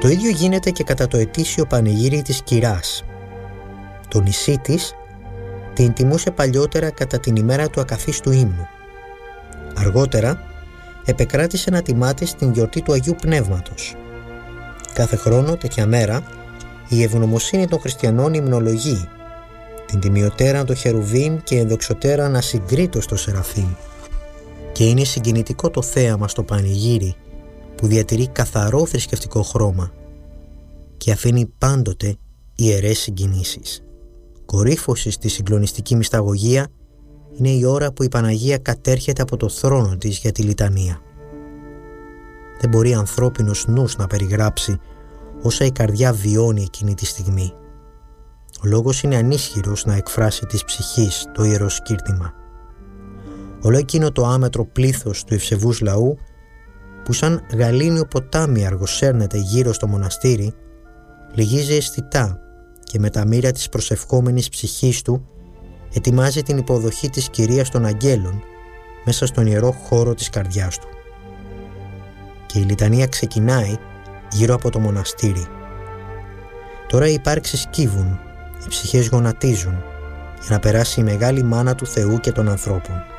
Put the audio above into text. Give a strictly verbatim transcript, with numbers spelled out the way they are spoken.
Το ίδιο γίνεται και κατά το ετήσιο πανηγύρι της Κυράς. Το νησί της την τιμούσε παλιότερα κατά την ημέρα του ακαθίστου ύμνου. Αργότερα επεκράτησε να τιμά της την γιορτή του Αγίου Πνεύματος. Κάθε χρόνο τέτοια μέρα η ευγνωμοσύνη των χριστιανών υμνολογεί την τιμιωτέρα των Χερουβίμ και ενδοξωτέρα ασυγκρίτως των Σεραφείμ. Και είναι συγκινητικό το θέαμα στο πανηγύρι που διατηρεί καθαρό θρησκευτικό χρώμα και αφήνει πάντοτε ιερές συγκινήσεις. Κορύφωση στη συγκλονιστική μυσταγωγία είναι η ώρα που η Παναγία κατέρχεται από το θρόνο της για τη λιτανία. Δεν μπορεί ανθρώπινος νους να περιγράψει όσα η καρδιά βιώνει εκείνη τη στιγμή. Ο λόγος είναι ανίσχυρος να εκφράσει της ψυχής το ιερό σκύρτημα. Όλο εκείνο το άμετρο πλήθος του ευσεβούς λαού που σαν γαλήνιο ποτάμι αργοσέρνεται γύρω στο μοναστήρι λυγίζει αισθητά και με τα μοίρα της προσευχόμενης ψυχής του ετοιμάζει την υποδοχή της Κυρίας των Αγγέλων μέσα στον ιερό χώρο της καρδιάς του. Και η λιτανία ξεκινάει γύρω από το μοναστήρι. Τώρα οι υπάρξεις κύβουν, οι ψυχές γονατίζουν για να περάσει η μεγάλη μάνα του Θεού και των ανθρώπων.